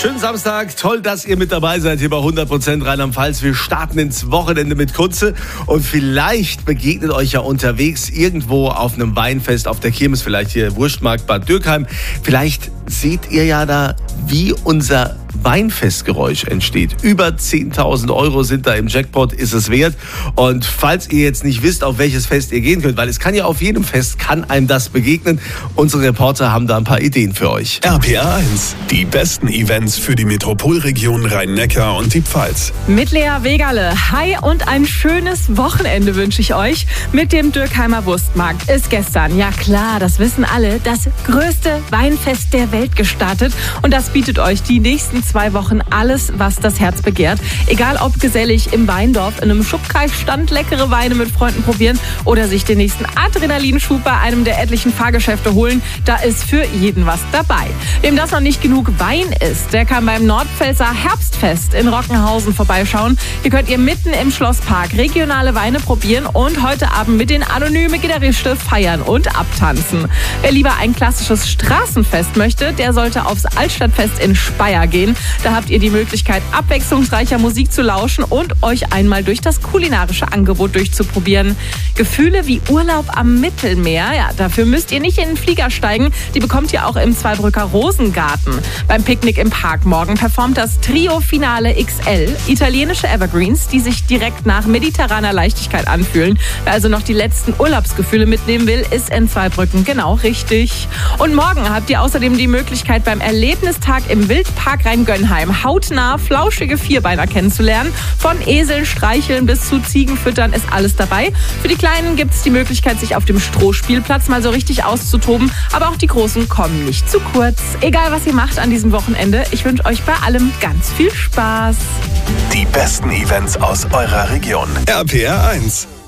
Schönen Samstag, toll, dass ihr mit dabei seid hier bei 100% Rheinland-Pfalz. Wir starten ins Wochenende mit Kunze und vielleicht begegnet euch ja unterwegs irgendwo auf einem Weinfest, auf der Kirmes, vielleicht hier Wurstmarkt Bad Dürkheim. Vielleicht seht ihr ja da, wie unser Weinfestgeräusch entsteht. Über 10.000 Euro sind da im Jackpot, ist es wert. Und falls ihr jetzt nicht wisst, auf welches Fest ihr gehen könnt, weil es kann ja auf jedem Fest, kann einem das begegnen. Unsere Reporter haben da ein paar Ideen für euch. RPR 1, die besten Events für die Metropolregion Rhein-Neckar und die Pfalz. Mit Lea Wegerle. Hi und ein schönes Wochenende wünsche ich euch. Mit dem Dürkheimer Wurstmarkt ist gestern, ja klar, das wissen alle, das größte Weinfest der Welt gestartet. Und das bietet euch die nächsten 2 Wochen alles, was das Herz begehrt. Egal ob gesellig im Weindorf, in einem Schubkai-Stand leckere Weine mit Freunden probieren oder sich den nächsten Adrenalinschub bei einem der etlichen Fahrgeschäfte holen, da ist für jeden was dabei. Wem das noch nicht genug Wein ist, der kann beim Nordpfälzer Herbstfest in Rockenhausen vorbeischauen. Hier könnt ihr mitten im Schlosspark regionale Weine probieren und heute Abend mit den anonymen Gitarristen feiern und abtanzen. Wer lieber ein klassisches Straßenfest möchte, der sollte aufs Altstadtfest in Speyer gehen. Da habt ihr die Möglichkeit, abwechslungsreicher Musik zu lauschen und euch einmal durch das kulinarische Angebot durchzuprobieren. Gefühle wie Urlaub am Mittelmeer, ja, dafür müsst ihr nicht in den Flieger steigen. Die bekommt ihr auch im Zweibrücker Rosengarten. Beim Picknick im Park morgen performt das Trio Finale XL, italienische Evergreens, die sich direkt nach mediterraner Leichtigkeit anfühlen. Wer also noch die letzten Urlaubsgefühle mitnehmen will, ist in Zweibrücken genau richtig. Und morgen habt ihr außerdem die Möglichkeit, beim Erlebnistag im Wildpark Rhein-Gönnheim hautnah flauschige Vierbeiner kennenzulernen. Von Eseln streicheln bis zu Ziegenfüttern ist alles dabei. Für die Kleinen gibt es die Möglichkeit, sich auf dem Strohspielplatz mal so richtig auszutoben. Aber auch die Großen kommen nicht zu kurz. Egal, was ihr macht an diesem Wochenende, ich wünsche euch bei allem ganz viel Spaß. Die besten Events aus eurer Region. RPR 1.